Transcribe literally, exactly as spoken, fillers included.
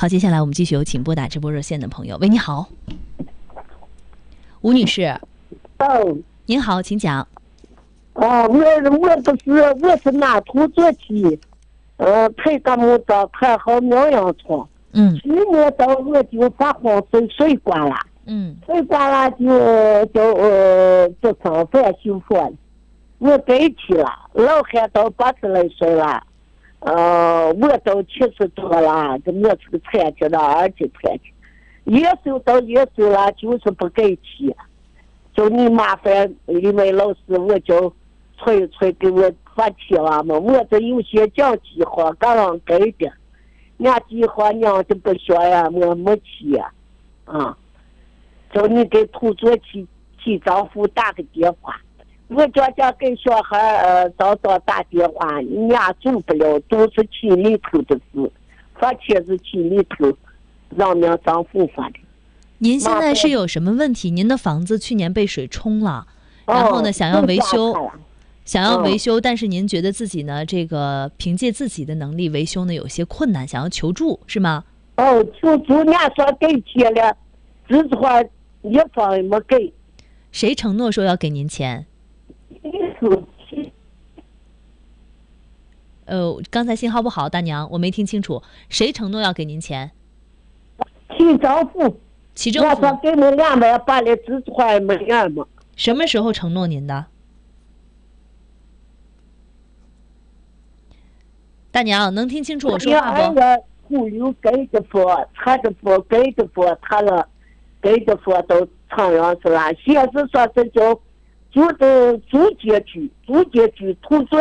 好，接下来我们继续有请拨打直播热线的朋友。喂，你好，吴女士。 哦， 您好，请讲。 啊，我我不是我是拿土做题，呃，配个木刀，配好苗洋葱。 嗯。 去年到我就发黄水水关了。 嗯。 水关了就就呃不上饭修复了，我改期了，老汉都八十来岁了，呃，我都七十多了，这我是个残疾的，二级残疾，月收到月收了，就是不改期。就你麻烦李梅老师，我就催催给我发起了嘛。我这有些讲计划刚刚改的，伢计划娘就不学呀，我没去呀，啊，就你给土作起起丈夫打个电话，我叫叫给小孩呃早早打电话，你伢做不了，都是心里头的事，发帖是心里头让娘丈夫发的。 您现在是有什么问题？您的房子去年被水冲了，然后呢，想要维修，想要维修，但是您觉得自己呢，这个凭借自己的能力维修呢，有些困难，想要求助，是吗？ 哦，求助，人家说给钱了，只是话一方也没给。 谁承诺说要给您钱？呃，刚才信号不好，大娘，我没听清楚，谁承诺要给您钱？ 齐政府。 齐政府。 我说给你两百八的，只是话也没两嘛。 什么时候承诺您的？大娘，能听清楚我说话不？ 我忽悠给的佛，他的佛给的佛，他了给的佛都唱样子了。现在说是就就的租界区，租界区土著